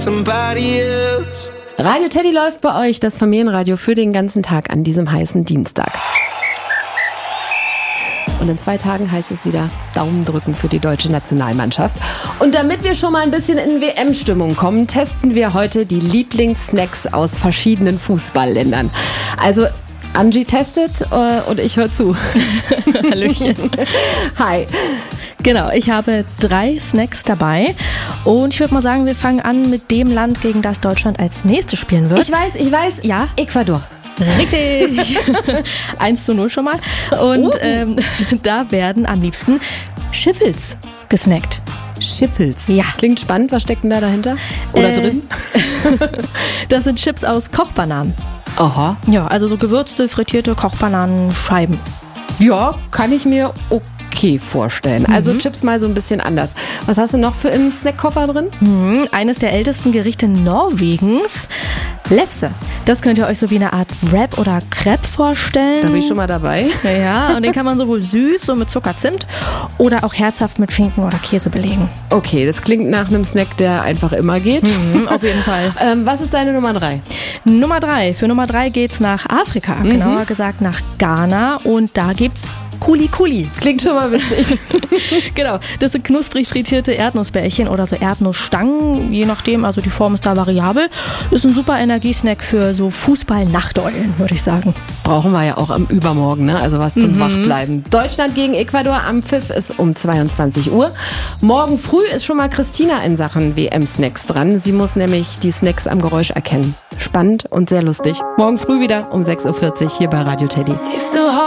somebody else. Radio Teddy läuft bei euch, das Familienradio für den ganzen Tag an diesem heißen Dienstag. Und in 2 Tagen heißt es wieder Daumen drücken für die deutsche Nationalmannschaft. Und damit wir schon mal ein bisschen in WM-Stimmung kommen, testen wir heute die Lieblingssnacks aus verschiedenen Fußballländern. Also Angie testet und ich höre zu. Hallöchen. Hi. Genau, ich habe 3 Snacks dabei und ich würde mal sagen, wir fangen an mit dem Land, gegen das Deutschland als nächstes spielen wird. Ich weiß. Ja? Ecuador. Richtig. 1:0 schon mal. Und da werden am liebsten Schiffels gesnackt. Schiffels. Ja. Klingt spannend. Was steckt denn da dahinter? Oder drin? Das sind Chips aus Kochbananen. Aha. Ja, also so gewürzte, frittierte Kochbananenscheiben. Ja, kann ich mir okay vorstellen. Also Chips mal so ein bisschen anders. Was hast du noch für im Snackkoffer drin? Eines der ältesten Gerichte Norwegens, Lefse. Das könnt ihr euch so wie eine Art Wrap oder Crepe vorstellen. Da bin ich schon mal dabei. Ja, und den kann man sowohl süß, so mit Zucker, Zimt oder auch herzhaft mit Schinken oder Käse belegen. Okay, das klingt nach einem Snack, der einfach immer geht. Auf jeden Fall. Was ist deine Nummer 3? Nummer 3. Für Nummer 3 geht's nach Afrika, genauer gesagt nach Ghana, und da gibt's Kuli Kuli. Klingt schon mal witzig. Genau, das sind knusprig frittierte Erdnussbällchen oder so Erdnussstangen, je nachdem, also die Form ist da variabel. Ist ein super Energiesnack für so Fußball-Nachteulen, würde ich sagen. Brauchen wir ja auch am Übermorgen, ne? Also was zum Wachbleiben. Deutschland gegen Ecuador am Pfiff ist um 22 Uhr. Morgen früh ist schon mal Christina in Sachen WM-Snacks dran. Sie muss nämlich die Snacks am Geräusch erkennen. Spannend und sehr lustig. Morgen früh wieder um 6:40 Uhr hier bei Radio Teddy.